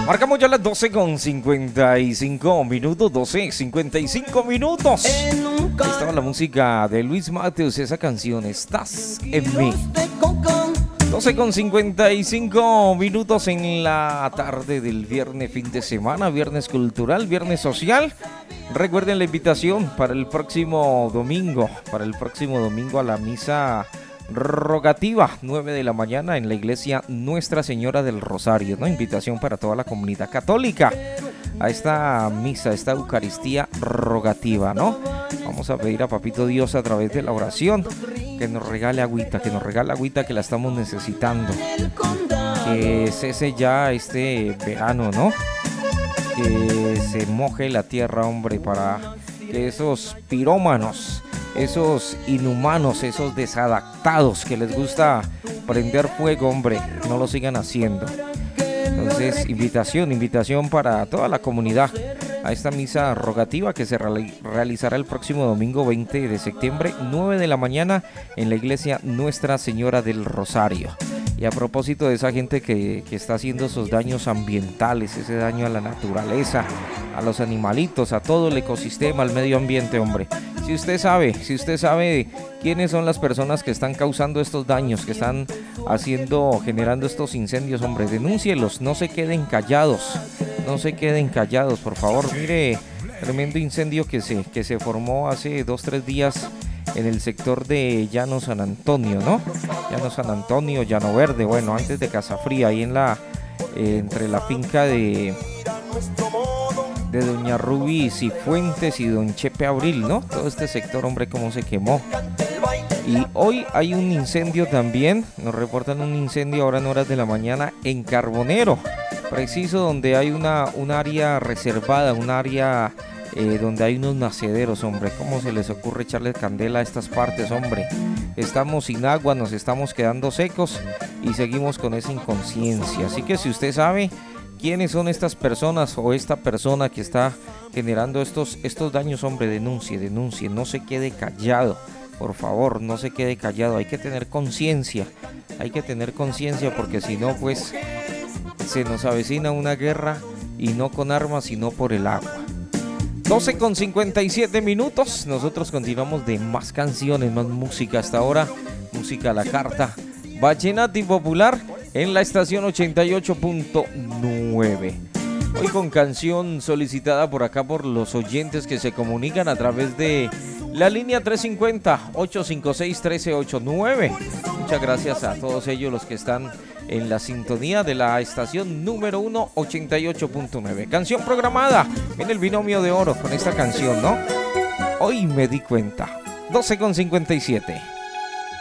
Marcamos ya las 12:55 minutos, 12:55 minutos. Ahí estaba la música de Luis Mateos, esa canción, Estás en mí. 12:55 minutos en la tarde del viernes, fin de semana, viernes cultural, viernes social. Recuerden la invitación para el próximo domingo, a la misa rogativa, 9 de la mañana en la iglesia Nuestra Señora del Rosario, ¿no? Invitación para toda la comunidad católica a esta misa, a esta Eucaristía rogativa, ¿no? Vamos a pedir a Papito Dios a través de la oración que nos regale agüita, que la estamos necesitando, que cese ya este verano, ¿no? Que se moje la tierra, hombre, para que esos pirómanos, esos inhumanos, esos desadaptados que les gusta prender fuego, hombre, no lo sigan haciendo. Entonces, invitación para toda la comunidad a esta misa rogativa que se realizará el próximo domingo 20 de septiembre, 9 de la mañana en la iglesia Nuestra Señora del Rosario. Y a propósito de esa gente que está haciendo esos daños ambientales, ese daño a la naturaleza, a los animalitos, a todo el ecosistema, al medio ambiente, hombre. Si usted sabe quiénes son las personas que están causando estos daños, que están generando estos incendios, hombre, denúncielos, no se queden callados, por favor. Mire, tremendo incendio que se formó hace 2-3 días en el sector de Llano San Antonio, ¿no? Llano San Antonio, Llano Verde, bueno, antes de Casafría, ahí entre la finca de Doña Ruby Cifuentes y Don Chepe Abril, ¿no? Todo este sector, hombre, cómo se quemó. Y hoy hay un incendio también, nos reportan un incendio ahora en horas de la mañana en Carbonero, preciso donde hay un área reservada, un área donde hay unos nacederos, hombre. ¿Cómo se les ocurre echarle candela a estas partes, hombre? Estamos sin agua, nos estamos quedando secos y seguimos con esa inconsciencia. Así que si usted sabe quiénes son estas personas o esta persona que está generando estos daños, hombre, denuncie, no se quede callado, por favor, no se quede callado. Hay que tener conciencia, porque si no, pues se nos avecina una guerra, y no con armas, sino por el agua. 12:57 minutos, nosotros continuamos de más canciones, más música hasta ahora, música a la carta, vallenato y popular en la estación 88.9. Hoy con canción solicitada por acá por los oyentes que se comunican a través de la línea 350-856-1389. Muchas gracias a todos ellos los que están en la sintonía de la estación número 1, 88.9. Canción programada en el binomio de oro con esta canción, ¿no? Hoy me di cuenta. 12:57.